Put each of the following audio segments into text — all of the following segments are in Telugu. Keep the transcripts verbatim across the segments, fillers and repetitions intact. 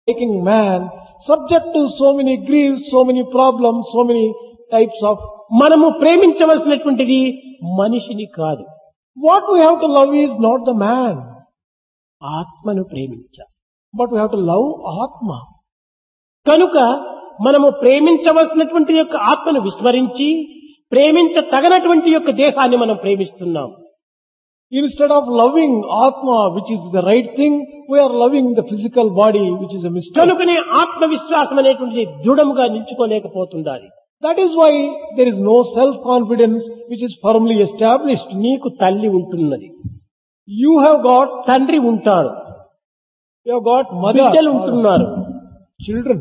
making man subject to so many griefs, so many problems, so many types of. మనము ప్రేమించవలసినటువంటిది మనిషిని కాదు, What we have to love is not the man, ఆత్మను ప్రేమించాలి. but we have to love Atma. కనుక మనము ప్రేమించవలసినటువంటి యొక్క ఆత్మను విస్మరించి ప్రేమించ తగనటువంటి యొక్క దేహాన్ని మనం ప్రేమిస్తున్నాం. Instead of loving Atma, which is the right thing, we are loving the physical body, which is a mistake. కనుకనే ఆత్మవిశ్వాసం అనేటువంటిది దృఢముగా నిల్చుకోలేకపోతుండాలి. That is why there is no self-confidence which is firmly established. నీకు తల్లి ఉంటున్నది, You have got, తండ్రి ఉంటాడు, you have got mother, బిడ్డలు ఉంటున్నారు. children.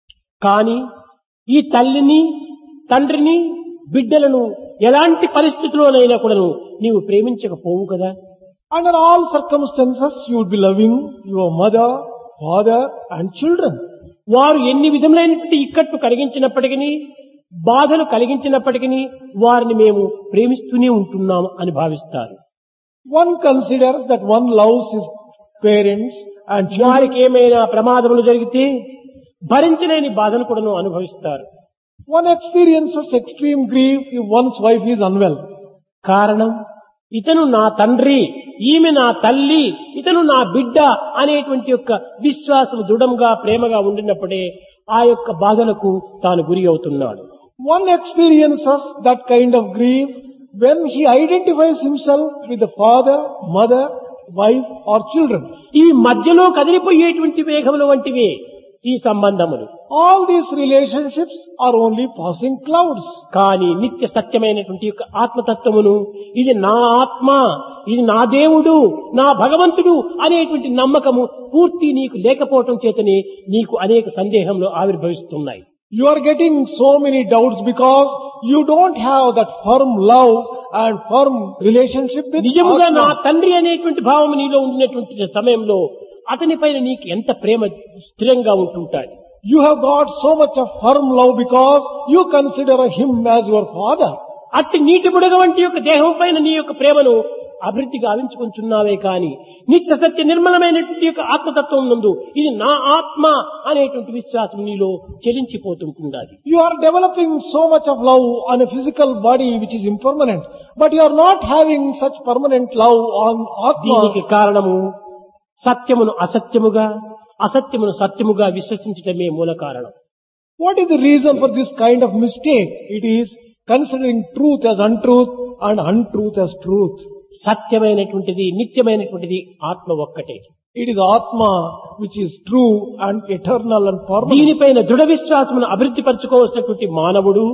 కానీ ఈ తల్లిని తండ్రిని బిడ్డలను ఎలాంటి పరిస్థితుల్లోనైనా కూడా నీవు ప్రేమించకపోవు కదా. Under all circumstances, you would be loving your mother, father and children. వారు ఎన్ని విధములైనటువంటి ఇక్కట్లు కలిగించినప్పటికీ బాధలు కలిగించినప్పటికీ వారిని మేము ప్రేమిస్తూనే ఉంటున్నాము అని భావిస్తారు. One considers that one loves his parents and children. వారికి ఏమైనా ప్రమాదములు జరిగితే భరించలేని బాధను కూడా అనుభవిస్తారు. One experiences extreme grief if one's wife is unwell. కారణం ఇతను నా తండ్రి, ఈమె నా తల్లి, ఇతను నా బిడ్డ అనేటువంటి యొక్క విశ్వాసం దృఢంగా ప్రేమగా ఉండినప్పుడే ఆ యొక్క బాధలకు తాను గురి అవుతున్నాడు. One experiences that kind of grief when he identifies himself with the father, mother, wife or children. ఈ మధ్యలో కదిలిపోయేటువంటి మేఘముల వంటివే ఈ సంబంధములు. All these relationships are only passing clouds. కానీ నిత్య సత్యమైనటువంటి యొక్క ఆత్మతత్వమును ఇది నా ఆత్మ, ఇది నా దేవుడు, నా భగవంతుడు అనేటువంటి నమ్మకము పూర్తి నీకు లేకపోవటం చేతనే నీకు అనేక సందేహములు ఆవిర్భవిస్తున్నాయి. You are getting so many doubts because you don't have that firm love and firm relationship with నిజముగా నా Atma. తండ్రి అనేటువంటి భావం నీలో ఉండినటువంటి సమయంలో అతని పైన నీకు ఎంత ప్రేమ స్థిరంగా ఉంటుంటాయి. You have got so much of firm love because you consider him as your father. అట్టి నీటి బుడగ వంటి యొక్క దేహం పైన నీ యొక్క ప్రేమను అభివృద్ధి గావించుకుంటున్నావే కాని నిత్య సత్య నిర్మలమైనటువంటి యొక్క ఆత్మతత్వం నందు ఇది నా ఆత్మ అనేటువంటి విశ్వాసం నీలో చెలించిపోతుంటున్నది. You are developing so much of love on a physical body which is impermanent, but you are not having such permanent love on దీనికి Atma. కారణము సత్యమును అసత్యముగా, అసత్యమును సత్యముగా విశ్వసించడమే మూల కారణం. What is the reason for this kind of mistake? It is considering truth as untruth and untruth as truth. సత్యమైనటువంటిది నిత్యమైనటువంటిది ఆత్మ ఒక్కటే. It is Atma which is true and eternal and permanent. దీనిపైన దృఢ విశ్వాసమును అభివృద్ధి పరచుకోవాల్సినటువంటి మానవుడు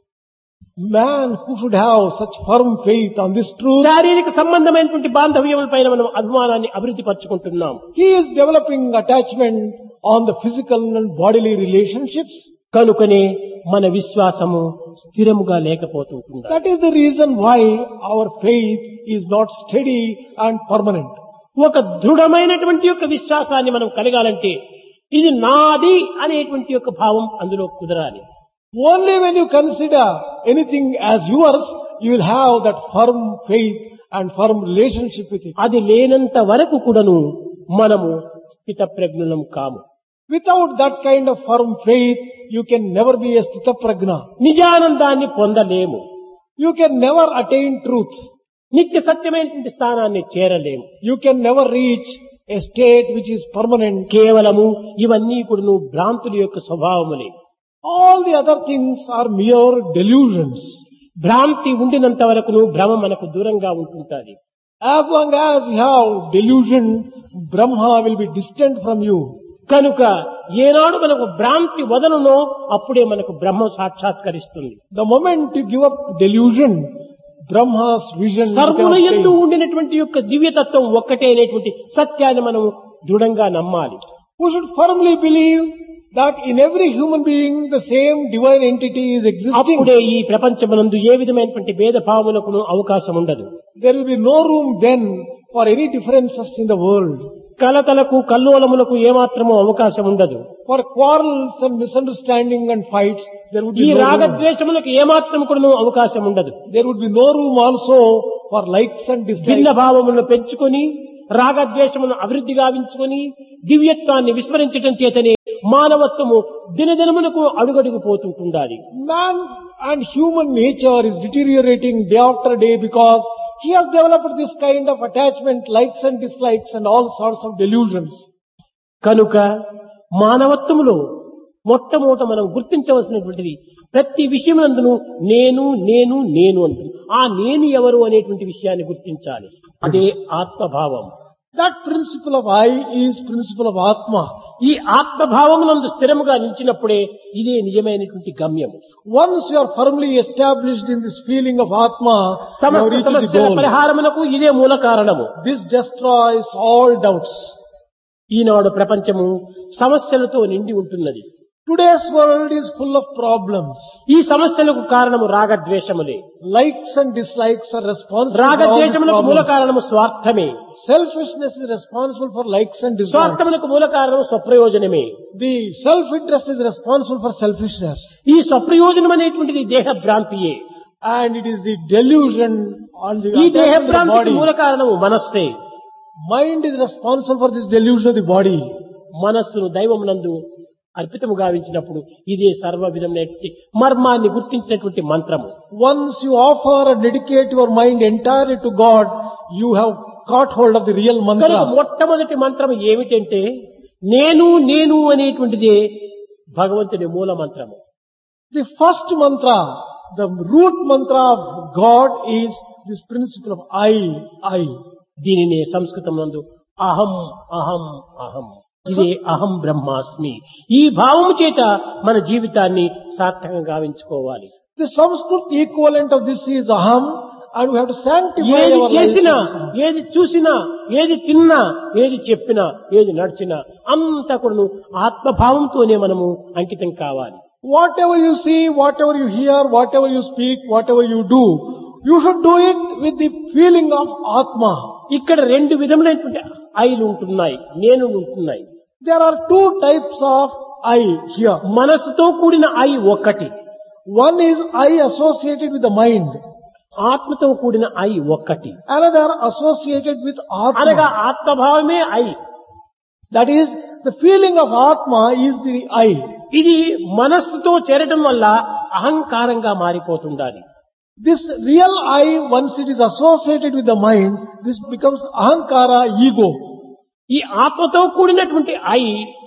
Man who should have such firm faith on this truth, శారీరక సంబంధమైనటువంటి బాంధవ్యముల పైన మనం అభిమానాన్ని అభివృద్ధి పరచుకుంటున్నాం. he is developing attachment on the physical and bodily relationships. కనుకనే మన విశ్వాసము స్థిరముగా లేకపోతుంటుంది. That is the reason why our faith is not steady and permanent. ఒక దృఢమైనటువంటి యొక్క విశ్వాసాన్ని మనం కలగాలంటే ఇది నాది అనేటువంటి యొక్క భావం అందులో కుదరాలి. Only when you consider anything as yours, you will have that firm faith and firm relationship with it. అది లేనంత వరకు కూడాను మనము స్థితప్రజ్ఞులం కాము. Without that kind of firm faith, you can never be a sthita prajna. నిజానందాన్ని పొందలేము. You can never attain truth. నిత్య సత్యమైనటువంటి స్థానాన్ని చేరలేము. You can never reach a state which is permanent. కేవలము ఇవన్నీ కూడాను భ్రాంతుల యొక్క స్వభావములే. All the other things are mere delusions. భ్రాంతి ఉండినంత వరకును భ్రమ మనకు దూరంగా ఉంటుంటుంది. As long as you have delusion, Brahma will be distant from you. కనుక ఏనాడు మనకు భ్రాంతి వదనునో అప్పుడే మనకు బ్రహ్మ సాక్షాత్కరిస్తుంది. The moment you give up delusion, Brahma's vision సర్వుల becomes యందు clear. ఉండినటువంటి యొక్క దివ్యతత్వం ఒక్కటే అనేటువంటి సత్యాన్ని మనం దృఢంగా నమ్మాలి. We should firmly believe that in every human being the same divine entity is existing. అప్పుడే ఈ ప్రపంచమునందు ఏ విధమైనటువంటి భేదభావములకు అవకాశం ఉండదు. There will be no room then for any differences in the world. కలతలకు కల్లోలములకు ఏమాత్రము అవకాశం ఉండదు. For quarrels and misunderstanding and fights, there would ఈ be no room. రాగద్వేషములకు ఏమాత్రం కూడా అవకాశం ఉండదు. There would be no room also for likes and dislikes. భిన్న భావములను పెంచుకొని రాగద్వేషములను అభివృద్ధి గావించుకొని దివ్యత్వాన్ని విస్మరించడం చేతనే మానవత్వము దినదినమునకు అడుగడుగు పోతుంటుండాలి. Man and human nature is deteriorating day after day because he has developed this kind of attachment, likes and dislikes and all sorts of delusions. కనుక మానవత్వములో మొట్టమొదట మనం గుర్తించవలసినటువంటిది ప్రతి విషయమునందును నేను నేను నేను అంటుంది. ఆ నేను ఎవరు అనేటువంటి విషయాన్ని గుర్తించాలి. అదే ఆత్మభావం. That principle of I is principle of Atma. ఈ ఆత్మభావమునందు స్థిరముగా నిలిచినప్పుడే ఇదే నిజమైనటువంటి గమ్యం. Once you are firmly established in this feeling of Atma, you have సమస్త reached the సమస్యల goal. పరిహారమునకు ఇదే మూల కారణము. This destroys all doubts. ఈనాడు ప్రపంచము సమస్యలతో నిండి ఉంటున్నది. Today's world is full of problems. ఈ సమస్యలకు కారణము రాగద్వేషములే. Likes and dislikes are responsible for all these రాగద్వేషములకు మూల problems. కారణము స్వార్థమే. Selfishness is responsible for likes and dislikes. స్వార్థములకు మూల కారణము స్వప్రయోజనమే. The self-interest is responsible for selfishness. ఈ స్వప్రయోజనం అనేటువంటిది దేహ భ్రాంతియే. And it is the delusion on the ఈ దేహ attachment of the భ్రాంతికి body. మూల కారణము మనస్సే. Mind is responsible for this delusion of the body. మనస్సును దైవమునందు అర్పితము గావించినప్పుడు ఇదే సర్వ విధమైనటువంటి మర్మాన్ని గుర్తించినటువంటి మంత్రము. Once you offer and dedicate your mind entirely to God, you have caught hold of the real కనుక mantra. మొట్టమొదటి మంత్రం ఏమిటంటే నేను నేను అనేటువంటిదే భగవంతుని మూల మంత్రము. The first mantra, the root mantra of God is this principle of I, I. దీనినే సంస్కృతం నందు అహం అహం అహం, ఇదే అహం బ్రహ్మాస్మి. ఈ భావము చేత మన జీవితాన్ని సార్థకంగా గావించుకోవాలి. The Sanskrit equivalent of this is aham, and we have to sanctify ఏది our చేసినా, lives. ఏది చూసినా, ఏది తిన్నా, ఏది చెప్పినా, ఏది నడిచినా అంతా కూడా ఆత్మభావంతోనే మనము అంకితం కావాలి. Whatever you see, whatever you hear, whatever you speak, whatever you do, you should do it with the feeling of Atma. ఇక్కడ రెండు విధములైనటువంటి ఐలు ఉంటున్నాయి, నేను ఉంటున్నాయి. There are two types of I here. మనసుతో కూడిన ఐ ఒక్కటి, One is I associated with the mind. ఆత్మతో కూడిన ఐ ఒక్కటి. Another associated with అనగా Atma. ఆత్మభావమే I. That is, the feeling of Atma is the I. ఇది మనస్సుతో చేరడం వల్ల అహంకారంగా మారిపోతుండాలి. This real I, once it is associated with the mind, this becomes ahankara, ego. ఈ ఆత్మతో కూడినటువంటి I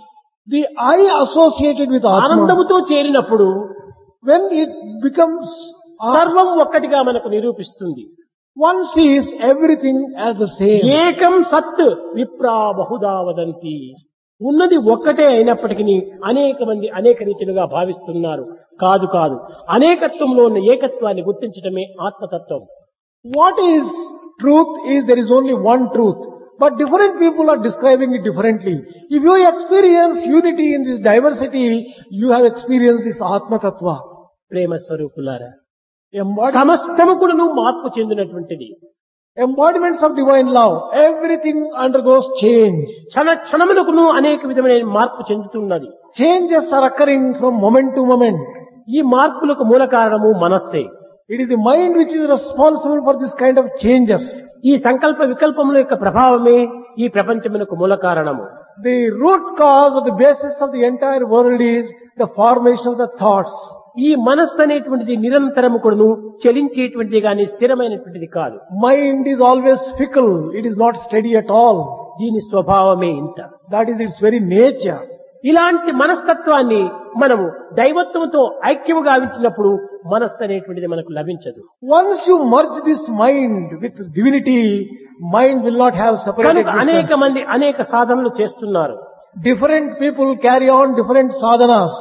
The I associated with Atma, ఆనందముతో చేరినప్పుడు when it becomes, సర్వం ఒక్కటిగా మనకు నిరూపిస్తుంది. one sees everything as the same. ఏకం సత్ విప్రా బహుదా వదంతి. ఉన్నది ఒక్కటే అయినప్పటికీ అనేక మంది అనేక రీతిలుగా భావిస్తున్నారు. కాదు కాదు, అనేకత్వంలో ఉన్న ఏకత్వాన్ని గుర్తించడమే ఆత్మతత్వం. What is truth is there is only one truth, but different people are describing it differently. If you experience unity in this diversity, you have experienced this Atma Tattva. ప్రేమ స్వరూపులారా, Embod- సమస్తము కూడాను మార్పు చెందినటువంటిది. embodiments of divine love, everything undergoes change. క్షణ క్షణమునకును అనేక విధమైన మార్పు చెందుతున్నది. Changes are occurring from moment to moment. ఈ మార్పులకు మూల కారణము మనస్సే. It is the mind which is responsible for this kind of changes. ఈ సంకల్ప వికల్పముల యొక్క ప్రభావమే ఈ ప్రపంచమునకు మూల కారణము. The root cause or the basis of the entire world is the formation of the thoughts. ఈ మనస్సు అనేటువంటిది నిరంతరము కూడాను చలించేటువంటిది గాని స్థిరమైనటువంటిది కాదు. Mind is always fickle. It is not steady at all. దీని స్వభావమే ఇంత. That is its very nature. ఇలాంటి మనస్తత్వాన్ని మనము దైవత్వంతో ఐక్యము గావించినప్పుడు మనస్సు అనేటువంటిది మనకు లభించదు. Once you merge this mind with divinity, mind will not have separate కనుక అనేక existence. మంది అనేక సాధనలు చేస్తున్నారు. Different people carry on different sadhanas.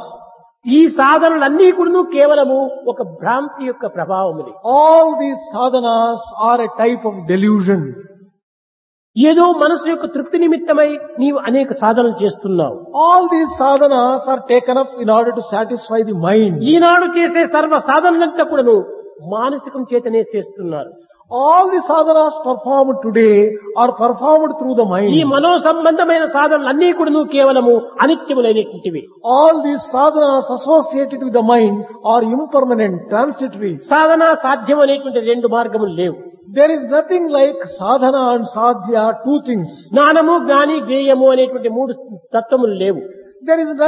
ఈ సాధనలన్నీ కూడా కేవలము ఒక భ్రాంతి యొక్క ప్రభావములే. All these sadhanas are a type of delusion. ఏదో మనసు యొక్క తృప్తి నిమిత్తమై నీవు అనేక సాధనలు చేస్తున్నావు. All these sadhanas are taken up in order to satisfy the mind. ఈనాడు చేసే సర్వ సాధనలంతా కూడాను మానసికం చేతనే చేస్తున్నారు. All the sadhanas performed today are performed through the ఈ mind. మనో సంబంధమైన సాధనలన్నీ కూడాను కేవలము అనిత్యములైనటువంటివి. All these sadhanas associated with the mind are impermanent, transitory. సాధన సాధ్యం అనేటువంటి రెండు మార్గములు లేవు. There is nothing like sadhana and sadhya, two things. జ్ఞానము జ్ఞాని జ్ఞేయము అనేటువంటి మూడు తత్వములు లేవు. There is